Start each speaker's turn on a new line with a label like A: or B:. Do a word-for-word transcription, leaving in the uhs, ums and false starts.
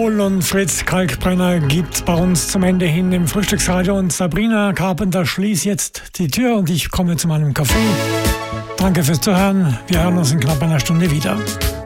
A: Soul und Fritz Kalkbrenner gibt bei uns zum Ende hin im Frühstücksradio und Sabrina Carpenter schließt jetzt die Tür und ich komme zu meinem Café. Danke fürs Zuhören. Wir hören uns in knapp einer Stunde wieder.